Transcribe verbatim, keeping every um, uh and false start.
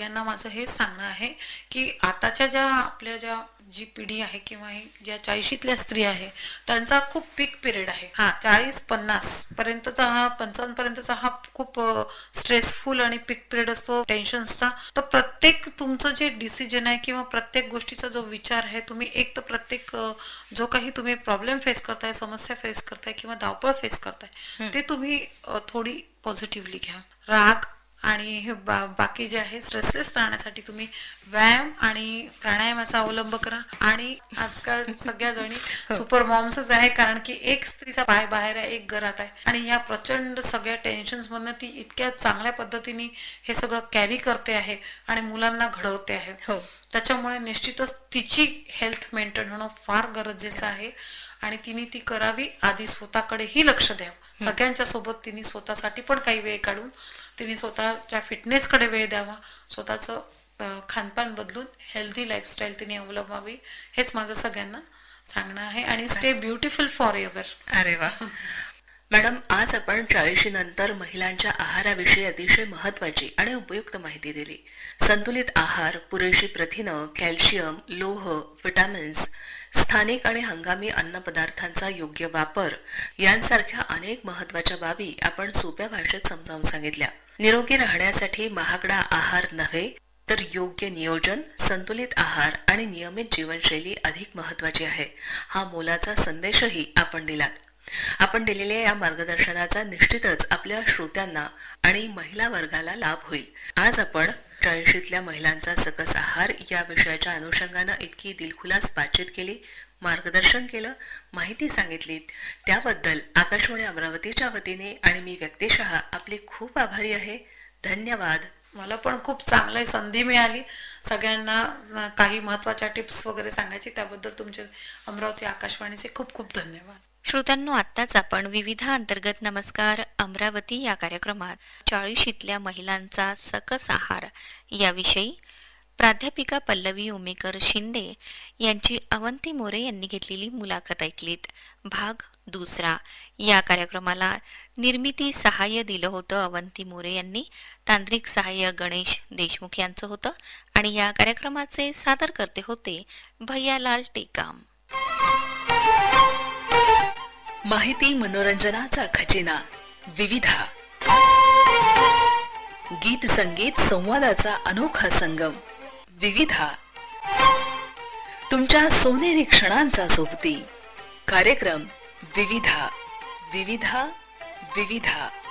सगळ्यांना माझं हेच सांगणं आहे की आताच्या ज्या आपल्या ज्या जी पिढी आहे किंवा ज्या चाळीशीतल्या स्त्री आहे त्यांचा खूप पीक पिरियड आहे. हा चाळीस पन्नास पर्यंतचा हा पंचावन्न पर्यंतचा हा खूप स्ट्रेसफुल आणि पीक पिरियड असतो टेन्शन्सचा. तर प्रत्येक तुमचं जे डिसिजन आहे किंवा प्रत्येक गोष्टीचा जो विचार आहे तुम्ही एक तर प्रत्येक जो काही तुम्ही प्रॉब्लेम फेस करताय, समस्या फेस करताय किंवा धावपळ फेस करताय ते तुम्ही थोडी पॉझिटिव्हली घ्या. राग आणि हे बा बाकी जे आहे स्ट्रेसलेस राहण्यासाठी तुम्ही व्यायाम आणि प्राणायामाचा अवलंब करा. आणि आजकाल सगळ्या जणी सुपर मॉम्सच आहे कारण की एक स्त्रीचा पाय बाहेर आहे, एक घरात आहे आणि या प्रचंड सगळ्या टेन्शन्स मधनं ती इतक्या चांगल्या पद्धतीने हे सगळं कॅरी करते आहे आणि मुलांना घडवते आहे. त्याच्यामुळे निश्चितच तिची हेल्थ मेंटेन होणं फार गरजेचं आहे आणि तिने ती करावी. आधी स्वतःकडेही लक्ष द्यावं. सगळ्यांच्या सोबत तिने स्वतःसाठी पण काही वेळ काढून तिने स्वतःच्या फिटनेसकडे वेळ द्यावा. स्वतःचं खानपान बदलून हेल्दी लाईफस्टाईल तिने अवलंबावी हेच माझं सगळ्यांना सांगणं आहे. आणि स्टे ब्युटिफुल फॉर एव्हर. अरे वा मॅडम, आज आपण चाळीशी नंतर महिलांच्या आहाराविषयी अतिशय महत्वाची आणि उपयुक्त माहिती दिली. संतुलित आहार, पुरेशी प्रथिनं, कॅल्शियम, लोह, विटॅमिन्स, स्थानिक आणि हंगामी अन्नपदार्थांचा योग्य वापर यांसारख्या अनेक महत्वाच्या बाबी आपण सोप्या भाषेत समजावून सांगितल्या. निरोगी राहण्यासाठी महागडा आहार नव्हे तर योग्य नियोजन, संतुलित आहार आणि नियमित जीवनशैली अधिक महत्वाची आहे. हा मोलाचा संदेशही आपण दिलात. आपण दिलेल्या या मार्गदर्शनाचा निश्चितच आपल्या श्रोत्यांना आणि महिला वर्गाला लाभ होईल. आज आपण चाळीशीतल्या महिलांचा सकस आहार या विषयाच्या अनुषंगानं इतकी दिलखुलास बातचीत केली, मार्गदर्शन केलं, माहिती सांगितलीत त्याबद्दल आकाशवाणी अमरावतीच्या वतीने आणि मी व्यक्तिशः आपली खूप आभारी आहे. धन्यवाद. मला पण खूप चांगली संधी मिळाली सगळ्यांना काही महत्वाच्या टिप्स वगैरे सांगायची. त्याबद्दल तुमचे अमरावती आकाशवाणीचे खूप खूप धन्यवाद. श्रोत्यांनो, आत्ताच आपण विविधा अंतर्गत नमस्कार अमरावती या कार्यक्रमात चाळीशीतल्या महिलांचा सकस आहार याविषयी प्राध्यापिका पल्लवी उमेकर शिंदे यांची अवंती मोरे यांनी घेतलेली मुलाखत ऐकलीत. भाग दुसरा. या कार्यक्रमाला निर्मिती सहाय्य दिलं होतं अवंती मोरे यांनी. तांत्रिक सहाय्य गणेश देशमुख यांचं होतं आणि या कार्यक्रमाचे सादर करते होते भैयालाल टेकाम. माहिती मनोरंजनाचा खजिना विविधा. गीत संगीत संवादाचा अनोखा संगम विविधा. तुमच्या सोनेरी क्षणांचा सोबती कार्यक्रम विविधा. विविधा विविधा.